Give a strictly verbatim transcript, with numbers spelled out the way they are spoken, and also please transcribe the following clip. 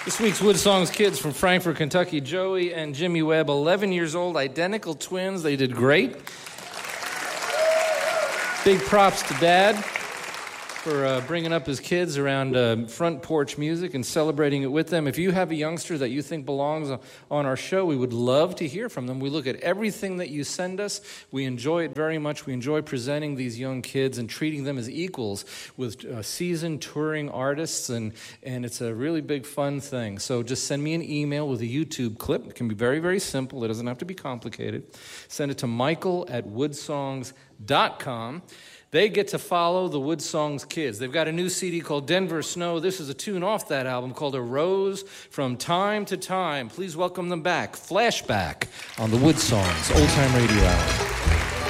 This week's Wood Songs kids from Frankfort, Kentucky, Joey and Jimmy Webb, eleven years old, identical twins. They did great. Big props to Dad for uh, bringing up his kids around uh, front porch music and celebrating it with them. If you have a youngster that you think belongs on our show, we would love to hear from them. We look at everything that you send us. We enjoy it very much. We enjoy presenting these young kids and treating them as equals with uh, seasoned touring artists, and, and it's a really big fun thing. So just send me an email with a YouTube clip. It can be very, very simple. It doesn't have to be complicated. Send it to Michael at woodsongs dot com. They get to follow the Wood Songs kids. They've got a new C D called Denver Snow. This is a tune off that album called A Rose from Time to Time. Please welcome them back. Flashback on the Wood Songs Old Time Radio Hour.